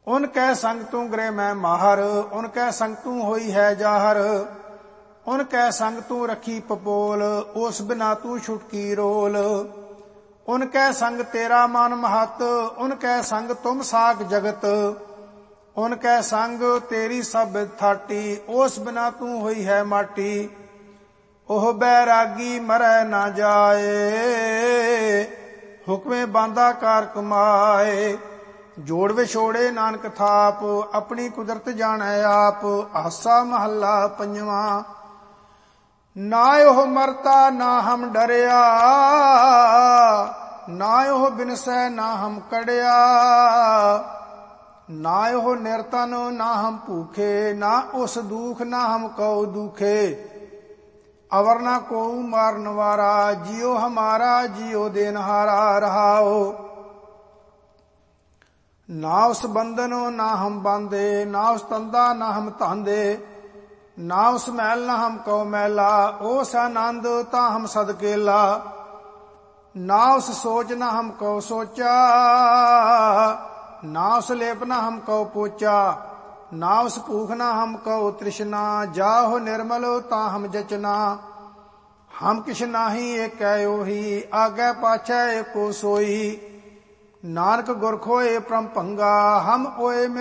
उनकै संग तू गृह मैं माहर, उनकै संग तू होई है जाहर। उनकै संग तू रखी पपोल, उस बिना तू छुटकी रोल। उनकै संग तेरा मन महत, उनकै संग तुम साक जगत। उनकै संग तेरी सब थाटी, उस बिना तू होई है माटी। ओह बैरागी मरै ना जाए, हुक्मे बांदा कार कमाए। जोड़ विछोड़े नानक थाप, अपनी कुदरत जानै आप। आसा महला पंजवा। ना ओह मरता ना हम डरिया, ना ओह बिनसै ना हम कड़िया। ना ओह निरतन ना हम भूखे, ना उस दुख ना हम कौ दुखे। अवर ना को मारन वारा, जियो हमारा जियो देनहारा रहाओ। ना उस बंधनो ना हम बांधे, ना उस तंदा ना हम तांदे। ना उस मैल ना हम कौ मैला, ओस आनंद ता हम सदकेला। ना उस सोच ना हम कौ सोचा, ना उस लेप ना हम कौ पोचा। ना उस भूख ना हम कौ तृष्णा, जाहो निर्मल ता हम जचना। हम किछ नाही एक ओही, आगे पाछै एको सोई। नानक गुर खोए परम भंगा, हम ओए